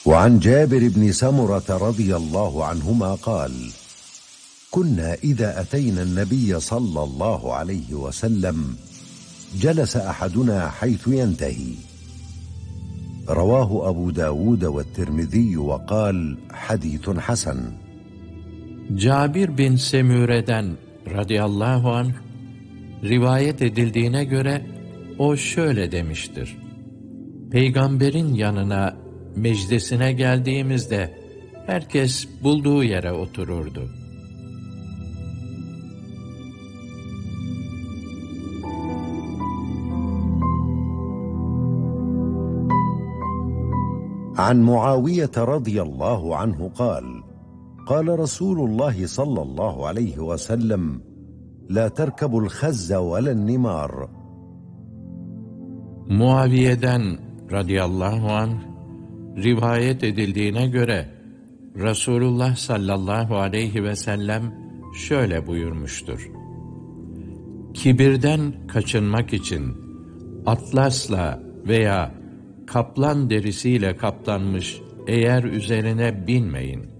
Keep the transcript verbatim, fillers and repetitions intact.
وعن جابر بن سمرة رضي الله عنهما قال: كنا إذا أتينا النبي صلى الله عليه وسلم جلس أحدنا حيث ينتهي. رواه أبو داود والترمذي وقال: حديث حسن. Cabir bin Semüre'den radıyallahu anh rivayet edildiğine göre o şöyle demiştir: Peygamberin yanına, meclisine geldiğimizde herkes bulduğu yere otururdu. عن معاوية رضي الله عنه قال: قال رسول الله صلى الله عليه وسلم: لا تركبوا الخز ولا النمار. Muaviye'den radıyallahu anh rivayet edildiğine göre Resulullah sallallahu aleyhi ve sellem şöyle buyurmuştur: Kibirden kaçınmak için atlasla veya kaplan derisiyle kaplanmış eğer üzerine binmeyin.